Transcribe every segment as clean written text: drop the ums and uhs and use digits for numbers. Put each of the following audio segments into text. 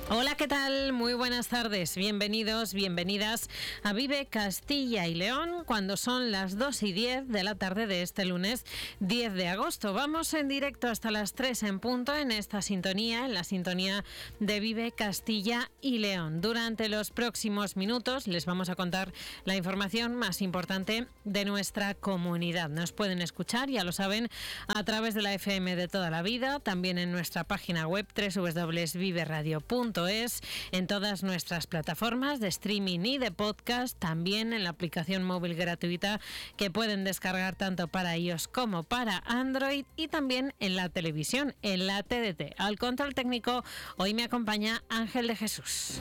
Hola, ¿qué tal? Muy buenas tardes. Bienvenidos, bienvenidas a Vive Castilla y León cuando son las 2:10 de la tarde de este lunes 10 de agosto. Vamos en directo hasta las 3 en punto en esta sintonía, en la sintonía de Vive Castilla y León. Durante los próximos minutos les vamos a contar la información más importante de nuestra comunidad. Nos pueden escuchar, ya lo saben, a través de la FM de toda la vida, también en nuestra página web www.viveradio.es, en todas nuestras plataformas de streaming y de podcast, también en la aplicación móvil gratuita que pueden descargar tanto para iOS como para Android, y también en la televisión, en la TDT. Al control técnico hoy me acompaña Ángel de Jesús.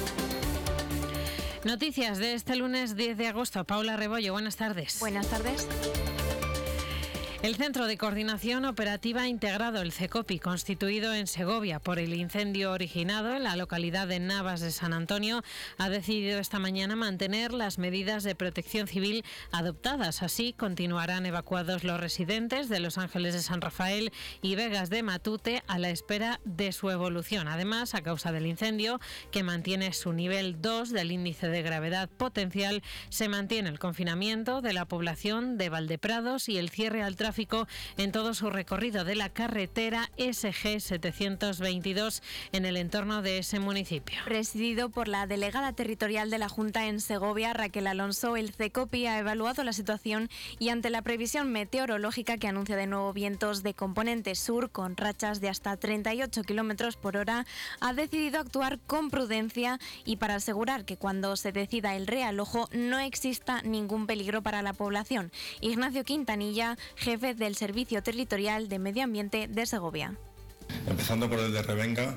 Noticias de este lunes 10 de agosto. Paula Rebollo, buenas tardes. Buenas tardes. El Centro de Coordinación Operativa Integrado, el CECOPI, constituido en Segovia por el incendio originado en la localidad de Navas de San Antonio, ha decidido esta mañana mantener las medidas de protección civil adoptadas. Así, continuarán evacuados los residentes de Los Ángeles de San Rafael y Vegas de Matute a la espera de su evolución. Además, a causa del incendio, que mantiene su nivel 2 del índice de gravedad potencial, se mantiene el confinamiento de la población de Valdeprados y el cierre al tráfico en todo su recorrido de la carretera SG 722 en el entorno de ese municipio. Presidido por la delegada territorial de la Junta en Segovia, Raquel Alonso, el CECOPI ha evaluado la situación y, ante la previsión meteorológica que anuncia de nuevo vientos de componente sur con rachas de hasta 38 km por hora, ha decidido actuar con prudencia y para asegurar que cuando se decida el realojo no exista ningún peligro para la población. Ignacio Quintanilla, jefe del Servicio Territorial de Medio Ambiente de Segovia. Empezando por el de Revenga,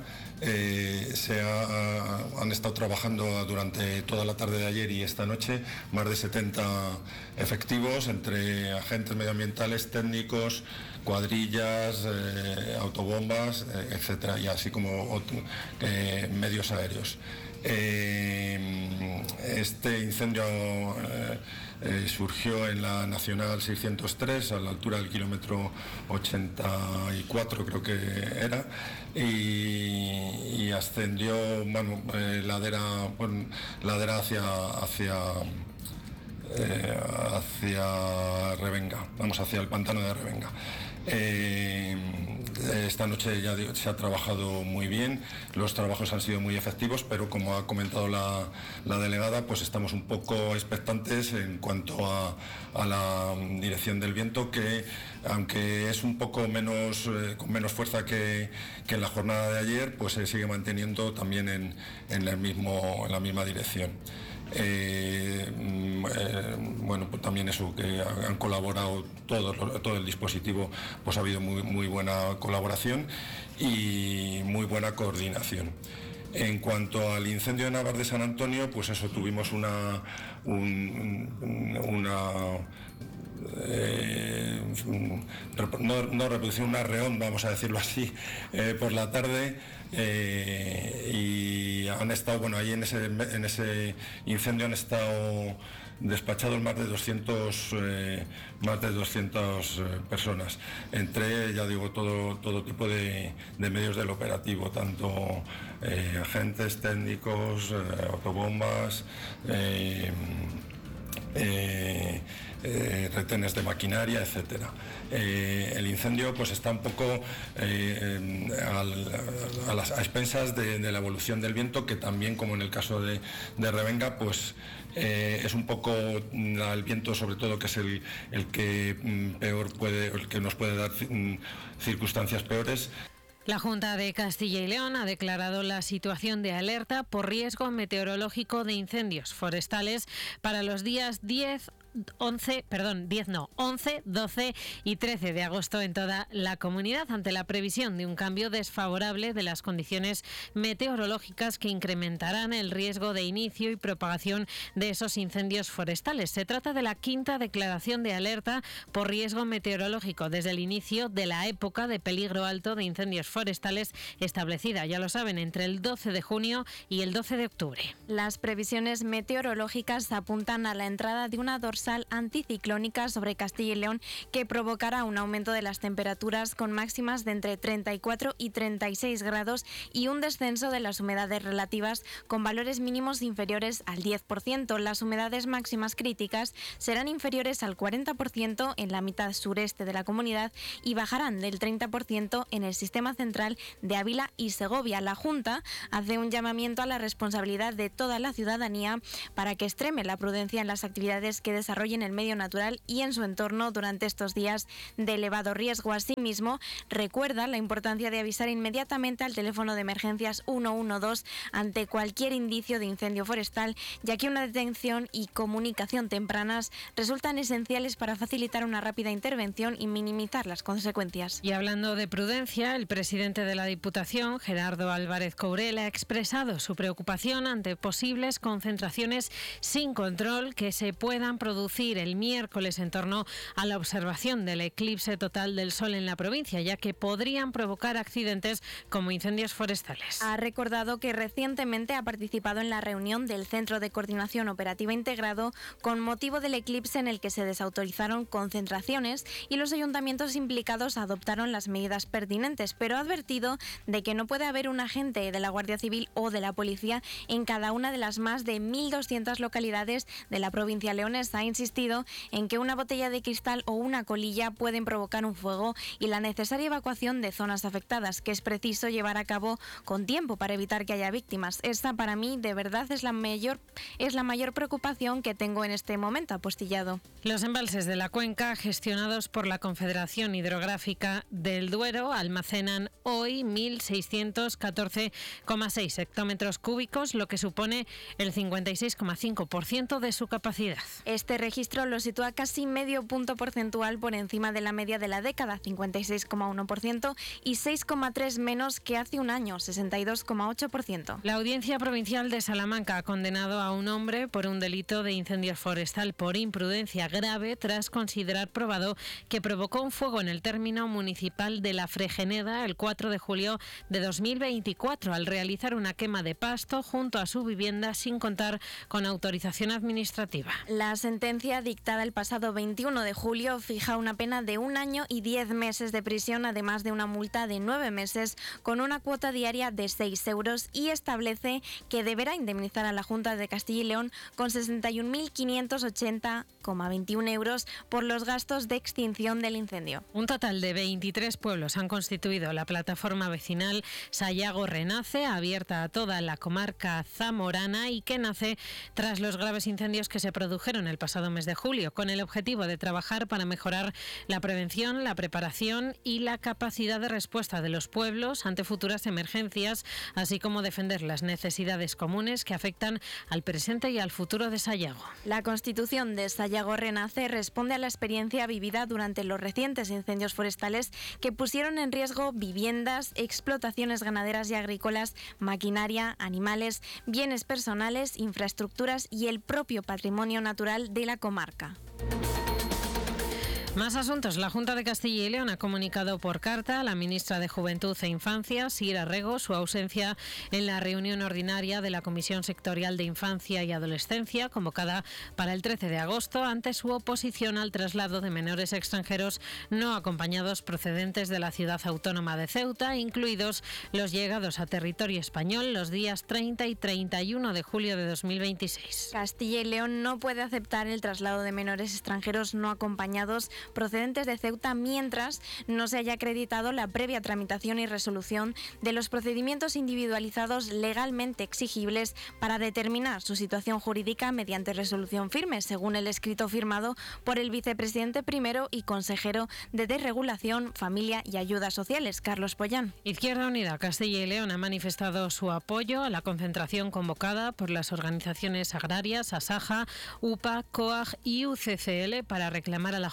han estado trabajando durante toda la tarde de ayer y esta noche más de 70 efectivos entre agentes medioambientales, técnicos, cuadrillas, autobombas, etcétera, y así como medios aéreos. Este incendio surgió en la Nacional 603 a la altura del kilómetro 84, creo que era, y ascendió ladera hacia Revenga, hacia el pantano de Revenga. Esta noche ya se ha trabajado muy bien, los trabajos han sido muy efectivos, pero como ha comentado la delegada, pues estamos un poco expectantes en cuanto a la dirección del viento, que aunque es un poco menos con menos fuerza que en la jornada de ayer, pues se sigue manteniendo también en la misma dirección. Pues también eso, que han colaborado todo el dispositivo, pues ha habido muy buena colaboración y muy buena coordinación. En cuanto al incendio de Navas de San Antonio, pues eso, tuvimos una reproducción, un arreón, vamos a decirlo así, por la tarde, y han estado, ahí en ese incendio han estado despachados más de 200 personas, entre, ya digo, todo tipo de medios del operativo, tanto agentes técnicos, autobombas, retenes de maquinaria, etcétera. El incendio pues está un poco a expensas de la evolución del viento, que también, como en el caso de Revenga, pues es un poco el viento, sobre todo, que es el que el que nos puede dar circunstancias peores. La Junta de Castilla y León ha declarado la situación de alerta por riesgo meteorológico de incendios forestales para los días 11, 12 y 13 de agosto en toda la comunidad, ante la previsión de un cambio desfavorable de las condiciones meteorológicas que incrementarán el riesgo de inicio y propagación de esos incendios forestales. Se trata de la quinta declaración de alerta por riesgo meteorológico desde el inicio de la época de peligro alto de incendios forestales establecida, ya lo saben, entre el 12 de junio y el 12 de octubre. Las previsiones meteorológicas apuntan a la entrada de una dorsal dorsal anticiclónica sobre Castilla y León que provocará un aumento de las temperaturas con máximas de entre 34 y 36 grados y un descenso de las humedades relativas con valores mínimos inferiores al 10%. Las humedades máximas críticas serán inferiores al 40% en la mitad sureste de la comunidad y bajarán del 30% en el sistema central de Ávila y Segovia. La Junta hace un llamamiento a la responsabilidad de toda la ciudadanía para que extreme la prudencia en las actividades que desarrollen el medio natural y en su entorno durante estos días de elevado riesgo. Asimismo, recuerda la importancia de avisar inmediatamente al teléfono de emergencias 112 ante cualquier indicio de incendio forestal, ya que una detención y comunicación tempranas resultan esenciales para facilitar una rápida intervención y minimizar las consecuencias. Y hablando de prudencia, el presidente de la Diputación, Gerardo Álvarez Courel, ha expresado su preocupación ante posibles concentraciones sin control que se puedan producir el miércoles en torno a la observación del eclipse total del Sol en la provincia, ya que podrían provocar accidentes como incendios forestales. Ha recordado que recientemente ha participado en la reunión del Centro de Coordinación Operativa Integrado con motivo del eclipse en el que se desautorizaron concentraciones y los ayuntamientos implicados adoptaron las medidas pertinentes, pero ha advertido de que no puede haber un agente de la Guardia Civil o de la Policía en cada una de las más de 1.200 localidades de la provincia leonesa. Ha insistido en que una botella de cristal o una colilla pueden provocar un fuego y la necesaria evacuación de zonas afectadas, que es preciso llevar a cabo con tiempo para evitar que haya víctimas. Esta, para mí, de verdad es la mayor preocupación que tengo en este momento, ha postillado. Los embalses de la cuenca, gestionados por la Confederación Hidrográfica del Duero, almacenan hoy 1.614,6 hectómetros cúbicos, lo que supone el 56,5% de su capacidad. Este registro lo sitúa casi medio punto porcentual por encima de la media de la década, 56,1%, y 6,3 menos que hace un año, 62,8%. La Audiencia Provincial de Salamanca ha condenado a un hombre por un delito de incendio forestal por imprudencia grave tras considerar probado que provocó un fuego en el término municipal de La Fregeneda el 4 de julio de 2024 al realizar una quema de pasto junto a su vivienda sin contar con autorización administrativa. La sentencia dictada el pasado 21 de julio fija una pena de 1 año y 10 meses de prisión, además de una multa de 9 meses con una cuota diaria de 6 euros y establece que deberá indemnizar a la Junta de Castilla y León con 61.580,21 euros por los gastos de extinción del incendio. Un total de 23 pueblos han constituido la plataforma vecinal Sayago Renace, abierta a toda la comarca zamorana y que nace tras los graves incendios que se produjeron el pasado mes de julio, con el objetivo de trabajar para mejorar la prevención, la preparación y la capacidad de respuesta de los pueblos ante futuras emergencias, así como defender las necesidades comunes que afectan al presente y al futuro de Sayago. La constitución de Sayago Renace responde a la experiencia vivida durante los recientes incendios forestales que pusieron en riesgo viviendas, explotaciones ganaderas y agrícolas, maquinaria, animales, bienes personales, infraestructuras y el propio patrimonio natural de la comarca. Más asuntos. La Junta de Castilla y León ha comunicado por carta a la ministra de Juventud e Infancia, Sira Rego, su ausencia en la reunión ordinaria de la Comisión Sectorial de Infancia y Adolescencia, convocada para el 13 de agosto, ante su oposición al traslado de menores extranjeros no acompañados procedentes de la ciudad autónoma de Ceuta, incluidos los llegados a territorio español los días 30 y 31 de julio de 2026. Castilla y León no puede aceptar el traslado de menores extranjeros no acompañados procedentes de Ceuta mientras no se haya acreditado la previa tramitación y resolución de los procedimientos individualizados legalmente exigibles para determinar su situación jurídica mediante resolución firme, según el escrito firmado por el vicepresidente primero y consejero de Desregulación, Familia y Ayudas Sociales, Carlos Pollán. Izquierda Unida Castilla y León ha manifestado su apoyo a la concentración convocada por las organizaciones agrarias Asaja, UPA, COAG y UCCL para reclamar a la Junta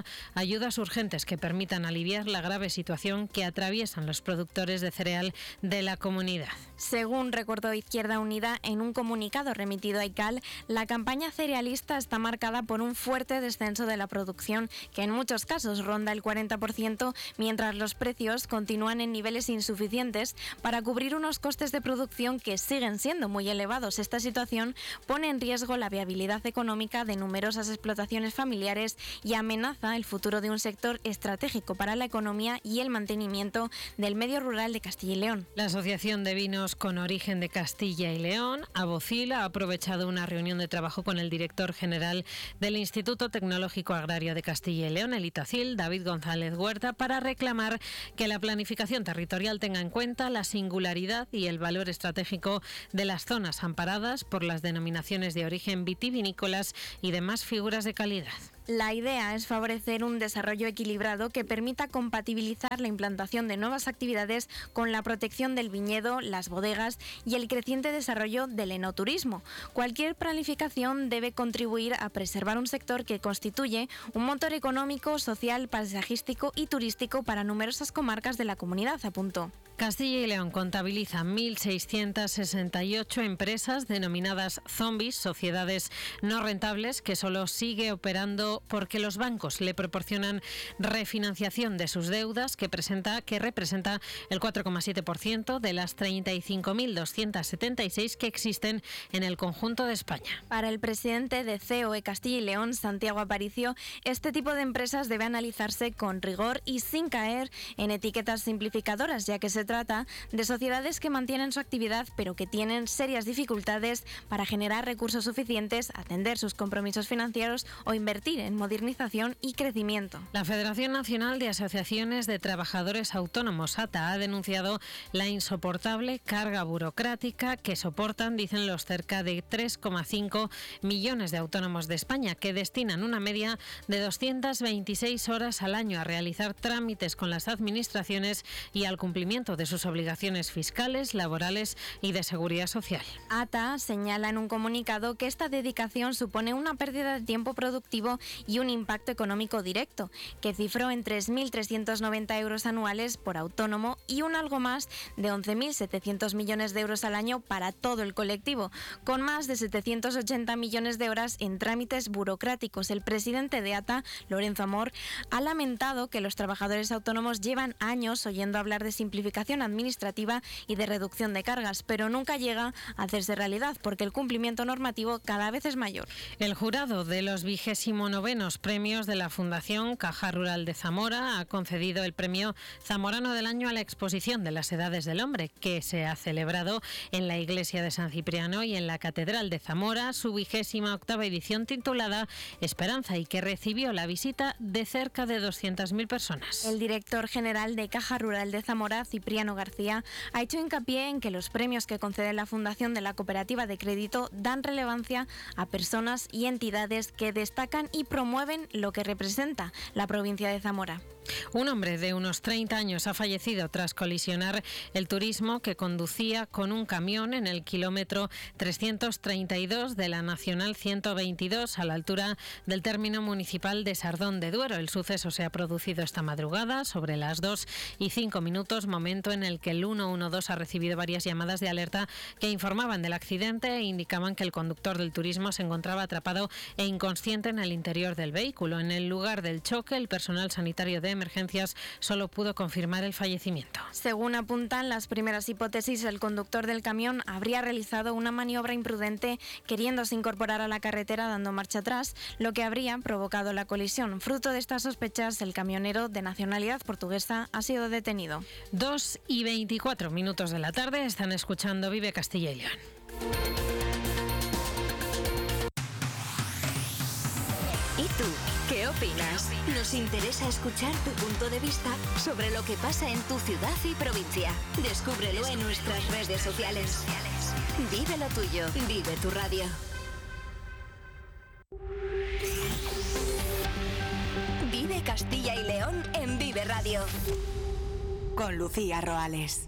ayudas urgentes que permitan aliviar la grave situación que atraviesan los productores de cereal de la comunidad. Según recordó Izquierda Unida en un comunicado remitido a ICAL, la campaña cerealista está marcada por un fuerte descenso de la producción, que en muchos casos ronda el 40%, mientras los precios continúan en niveles insuficientes para cubrir unos costes de producción que siguen siendo muy elevados. Esta situación pone en riesgo la viabilidad económica de numerosas explotaciones familiares y amenaza el futuro de un sector estratégico para la economía y el mantenimiento del medio rural de Castilla y León. La Asociación de Vinos con Origen de Castilla y León, AVOCIL, ha aprovechado una reunión de trabajo con el director general del Instituto Tecnológico Agrario de Castilla y León, el ITACIL, David González Huerta, para reclamar que la planificación territorial tenga en cuenta la singularidad y el valor estratégico de las zonas amparadas por las denominaciones de origen vitivinícolas y demás figuras de calidad. La idea es favorecer un desarrollo equilibrado que permita compatibilizar la implantación de nuevas actividades con la protección del viñedo, las bodegas y el creciente desarrollo del enoturismo. Cualquier planificación debe contribuir a preservar un sector que constituye un motor económico, social, paisajístico y turístico para numerosas comarcas de la comunidad, apuntó. Castilla y León contabiliza 1.668 empresas denominadas zombies, sociedades no rentables, que solo sigue operando porque los bancos le proporcionan refinanciación de sus deudas, que representa el 4,7% de las 35.276 que existen en el conjunto de España. Para el presidente de COE Castilla y León, Santiago Aparicio, este tipo de empresas debe analizarse con rigor y sin caer en etiquetas simplificadoras, ya que se trata de sociedades que mantienen su actividad pero que tienen serias dificultades para generar recursos suficientes, atender sus compromisos financieros o invertir en modernización y crecimiento. La Federación Nacional de Asociaciones de Trabajadores Autónomos, ATA, ha denunciado la insoportable carga burocrática que soportan, dicen, los cerca de 3,5 millones de autónomos de España, que destinan una media de 226 horas al año a realizar trámites con las administraciones y al cumplimiento de sus obligaciones fiscales, laborales y de seguridad social. ATA señala en un comunicado que esta dedicación supone una pérdida de tiempo productivo y un impacto económico directo, que cifró en 3.390 euros anuales por autónomo y un algo más de 11.700 millones de euros al año para todo el colectivo, con más de 780 millones de horas en trámites burocráticos. El presidente de ATA, Lorenzo Amor, ha lamentado que los trabajadores autónomos llevan años oyendo hablar de simplificación administrativa y de reducción de cargas, pero nunca llega a hacerse realidad porque el cumplimiento normativo cada vez es mayor. El jurado de los 29º premios de la Fundación Caja Rural de Zamora ha concedido el premio Zamorano del Año a la exposición de las Edades del Hombre, que se ha celebrado en la Iglesia de San Cipriano y en la Catedral de Zamora, su 28ª edición, titulada Esperanza, y que recibió la visita de cerca de 200.000 personas. El director general de Caja Rural de Zamora, Cipriano García, ha hecho hincapié en que los premios que concede la Fundación de la Cooperativa de Crédito dan relevancia a personas y entidades que destacan y promueven lo que representa la provincia de Zamora. Un hombre de unos 30 años ha fallecido tras colisionar el turismo que conducía con un camión en el kilómetro 332 de la Nacional 122 a la altura del término municipal de Sardón de Duero. El suceso se ha producido esta madrugada sobre las 2:05, momento en el que el 112 ha recibido varias llamadas de alerta que informaban del accidente e indicaban que el conductor del turismo se encontraba atrapado e inconsciente en el interior del vehículo. En el lugar del choque, el personal sanitario de emergencias solo pudo confirmar el fallecimiento. Según apuntan las primeras hipótesis, el conductor del camión habría realizado una maniobra imprudente queriéndose incorporar a la carretera dando marcha atrás, lo que habría provocado la colisión. Fruto de estas sospechas, el camionero de nacionalidad portuguesa ha sido detenido. 2:24 de la tarde, están escuchando Vive Castilla y León. ¿Y tú? ¿Qué opinas? Nos interesa escuchar tu punto de vista sobre lo que pasa en tu ciudad y provincia. Descúbrelo en nuestras redes sociales. Vive lo tuyo, vive tu radio. Vive Castilla y León en Vive Radio. Con Lucía Roales.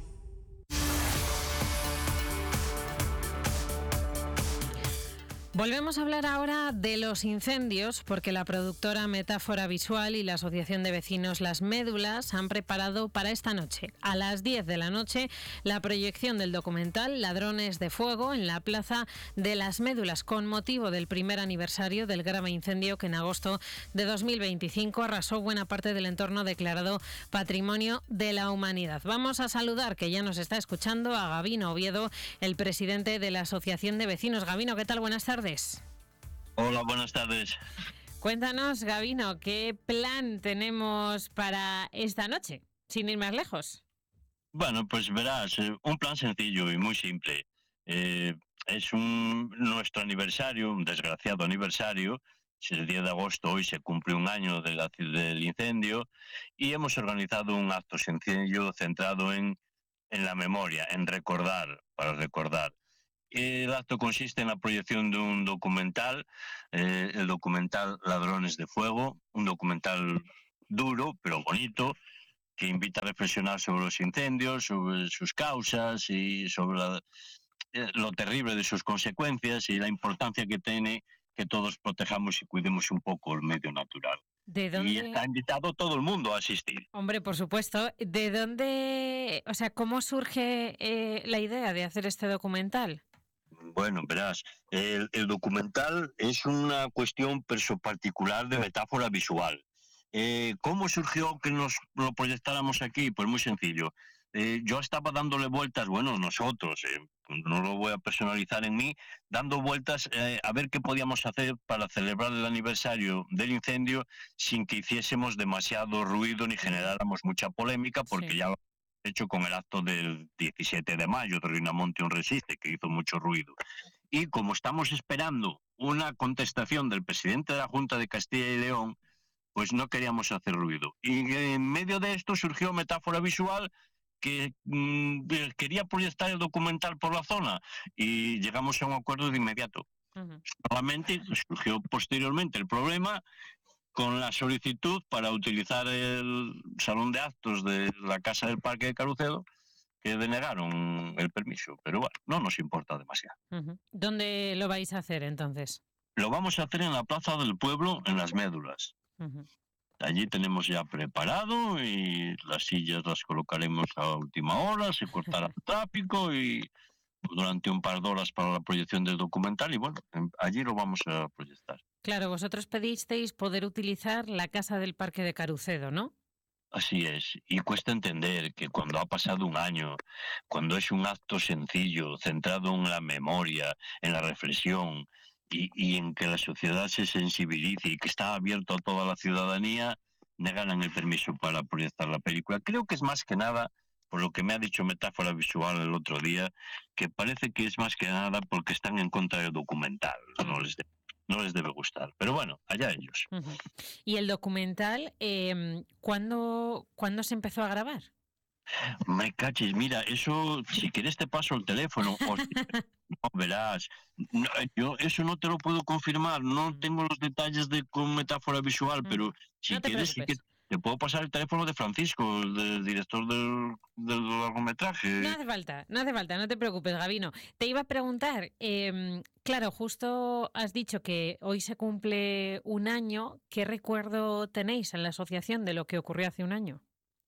Volvemos a hablar ahora de los incendios porque la productora Metáfora Visual y la Asociación de Vecinos Las Médulas han preparado para esta noche, a las 10 de la noche, la proyección del documental Ladrones de Fuego en la Plaza de Las Médulas con motivo del primer aniversario del grave incendio que en agosto de 2025 arrasó buena parte del entorno declarado Patrimonio de la Humanidad. Vamos a saludar, que ya nos está escuchando, a Gabino Oviedo, el presidente de la Asociación de Vecinos. Gabino, ¿qué tal? Buenas tardes. Hola, buenas tardes. Cuéntanos, Gabino, ¿qué plan tenemos para esta noche, sin ir más lejos? Bueno, pues verás, un plan sencillo y muy simple. Es nuestro aniversario, un desgraciado aniversario. Es el 10 de agosto, hoy se cumple un año del incendio y hemos organizado un acto sencillo centrado en la memoria, en recordar, para recordar. El acto consiste en la proyección de un documental, el documental Ladrones de Fuego, un documental duro pero bonito, que invita a reflexionar sobre los incendios, sobre sus causas y sobre lo terrible de sus consecuencias y la importancia que tiene que todos protejamos y cuidemos un poco el medio natural. ¿De dónde? Y está invitado todo el mundo a asistir. Hombre, por supuesto. ¿De dónde, o sea, cómo surge la idea de hacer este documental? Bueno, verás, el documental es una cuestión particular de Metáfora Visual. ¿Cómo surgió que nos lo proyectáramos aquí? Pues muy sencillo. Yo estaba dándole vueltas, bueno, nosotros, no lo voy a personalizar en mí, dando vueltas a ver qué podíamos hacer para celebrar el aniversario del incendio sin que hiciésemos demasiado ruido ni generáramos mucha polémica, porque Sí. ya hecho con el acto del 17 de mayo de Rinamonte un Resiste, que hizo mucho ruido. Y como estamos esperando una contestación del presidente de la Junta de Castilla y León, pues no queríamos hacer ruido. Y en medio de esto surgió Metáfora Visual, que quería proyectar el documental por la zona, y llegamos a un acuerdo de inmediato. Uh-huh. Solamente surgió posteriormente el problema con la solicitud para utilizar el salón de actos de la Casa del Parque de Carucedo, que denegaron el permiso. Pero bueno, no nos importa demasiado. Uh-huh. ¿Dónde lo vais a hacer entonces? Lo vamos a hacer en la Plaza del Pueblo, en Las Médulas. Uh-huh. Allí tenemos ya preparado y las sillas las colocaremos a última hora, se cortará el tráfico y durante un par de horas para la proyección del documental y bueno, allí lo vamos a proyectar. Claro, vosotros pedisteis poder utilizar la Casa del Parque de Carucedo, ¿no? Así es, y cuesta entender que cuando ha pasado un año, cuando es un acto sencillo, centrado en la memoria, en la reflexión y en que la sociedad se sensibilice y que está abierto a toda la ciudadanía, negaran el permiso para proyectar la película. Creo que es más que nada, por lo que me ha dicho Metáfora Visual el otro día, que parece que es más que nada porque están en contra del documental, no les debe gustar. Pero bueno, allá ellos. Uh-huh. ¿Y el documental, ¿cuándo se empezó a grabar? Me cachis, mira, eso, si quieres te paso el teléfono. O si, no, verás, no, yo eso no te lo puedo confirmar, no tengo los detalles con Metáfora Visual, pero si No te quieres sí que preocupes. te puedo pasar el teléfono de Francisco, el director del largometraje. No hace falta, no te preocupes, Gabino. Te iba a preguntar, claro, justo has dicho que hoy se cumple un año. ¿Qué recuerdo tenéis en la asociación de lo que ocurrió hace un año?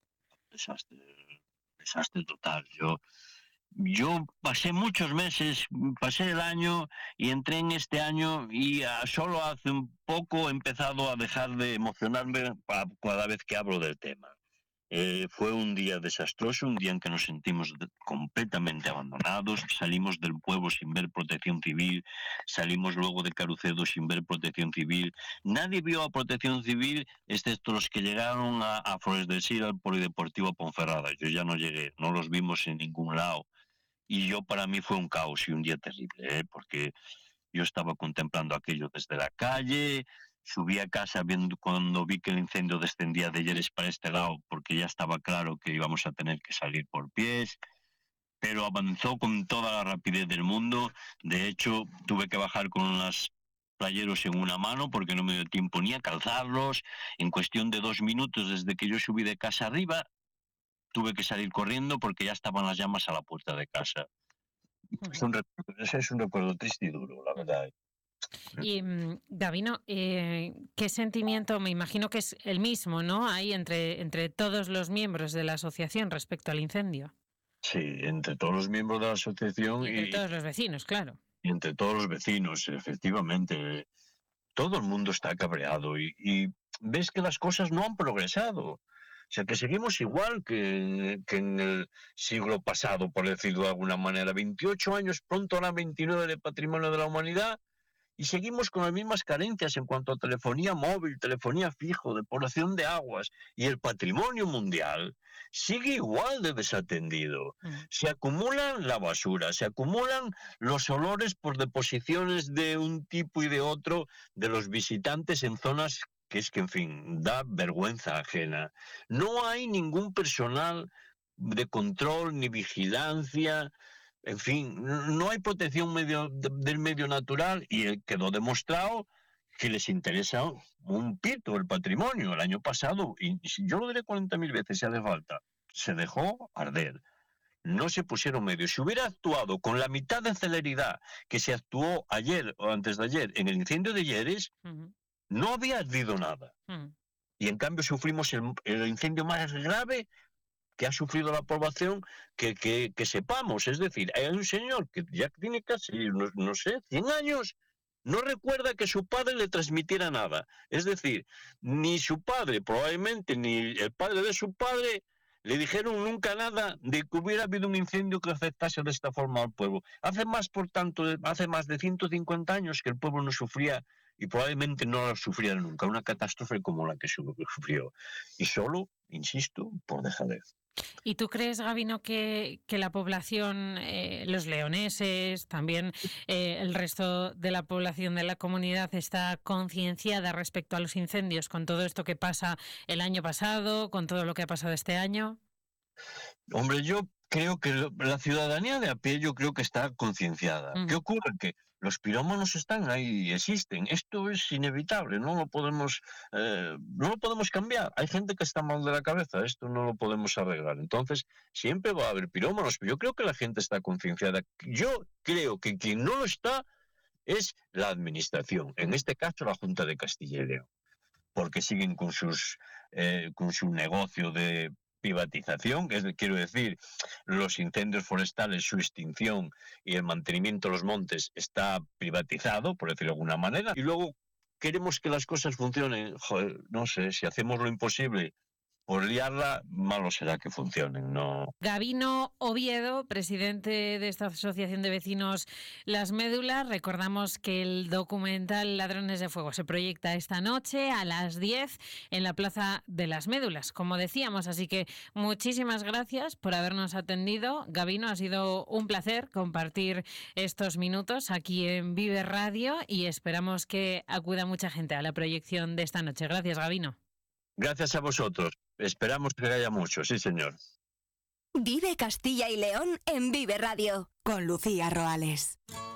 Desastre total. Yo pasé muchos meses, pasé el año y entré en este año y solo hace un poco he empezado a dejar de emocionarme cada vez que hablo del tema. Fue un día desastroso, un día en que nos sentimos completamente abandonados, salimos del pueblo sin ver protección civil, salimos luego de Carucedo sin ver protección civil. Nadie vio a protección civil, excepto los que llegaron a Flores del Sil, al Polideportivo Ponferrada. Yo ya no llegué, no los vimos en ningún lado. Y para mí fue un caos y un día terrible, porque yo estaba contemplando aquello desde la calle. Subí a casa cuando vi que el incendio descendía de Lleres para este lado, porque ya estaba claro que íbamos a tener que salir por pies, pero avanzó con toda la rapidez del mundo. De hecho, tuve que bajar con unos playeros en una mano porque no me dio tiempo ni a calzarlos. En cuestión de 2 minutos desde que yo subí de casa arriba, tuve que salir corriendo porque ya estaban las llamas a la puerta de casa. Es un recuerdo triste y duro, la verdad. Y Gabino, ¿qué sentimiento? Me imagino que es el mismo, ¿no? Hay entre todos los miembros de la asociación respecto al incendio. Sí, entre todos los miembros de la asociación Y entre todos los vecinos, claro. y entre todos los vecinos, efectivamente. Todo el mundo está cabreado y ves que las cosas no han progresado. O sea, que seguimos igual que en el siglo pasado, por decirlo de alguna manera. 28 años, pronto harán 29 de Patrimonio de la Humanidad, y seguimos con las mismas carencias en cuanto a telefonía móvil, telefonía fijo, depuración de aguas, y el patrimonio mundial sigue igual de desatendido. Se acumulan la basura, se acumulan los olores por deposiciones de un tipo y de otro de los visitantes en zonas que es que, en fin, da vergüenza ajena. No hay ningún personal de control ni vigilancia. En fin, no hay protección del medio natural y quedó demostrado que les interesa un pito el patrimonio. El año pasado, y yo lo diré 40.000 veces si hace falta, se dejó arder. No se pusieron medios. Si hubiera actuado con la mitad de celeridad que se actuó ayer o antes de ayer en el incendio de Lleres, no había ardido nada. Y en cambio sufrimos el incendio más grave que ha sufrido la población que sepamos. Es decir, hay un señor que ya tiene casi, no sé, 100 años, no recuerda que su padre le transmitiera nada. Es decir, ni su padre, probablemente, ni el padre de su padre, le dijeron nunca nada de que hubiera habido un incendio que afectase de esta forma al pueblo. Hace más de 150 años que el pueblo no sufría y probablemente no lo sufriera nunca, una catástrofe como la que sufrió. Y solo, insisto, por dejadez. ¿Y tú crees, Gabino, que la población, los leoneses, también el resto de la población de la comunidad está concienciada respecto a los incendios con todo esto que pasa el año pasado, con todo lo que ha pasado este año? Hombre, yo creo que la ciudadanía de a pie yo creo que está concienciada. ¿Qué ocurre? Que los pirómanos están ahí y existen. Esto es inevitable, no lo podemos cambiar. Hay gente que está mal de la cabeza, esto no lo podemos arreglar. Entonces, siempre va a haber pirómanos, pero yo creo que la gente está concienciada. Yo creo que quien no lo está es la administración, en este caso la Junta de Castilla y León, porque siguen con su negocio de privatización, quiero decir, los incendios forestales, su extinción y el mantenimiento de los montes está privatizado, por decirlo de alguna manera, y luego queremos que las cosas funcionen. Joder, no sé, si hacemos lo imposible por liarla, malo será que funcionen, ¿no? Gabino Oviedo, presidente de esta asociación de vecinos Las Médulas. Recordamos que el documental Ladrones de Fuego se proyecta esta noche a las 10 en la Plaza de Las Médulas, como decíamos. Así que muchísimas gracias por habernos atendido. Gabino, ha sido un placer compartir estos minutos aquí en Vive Radio y esperamos que acuda mucha gente a la proyección de esta noche. Gracias, Gabino. Gracias a vosotros. Esperamos que haya mucho, sí, señor. Vive Castilla y León en Vive Radio. Con Lucía Roales.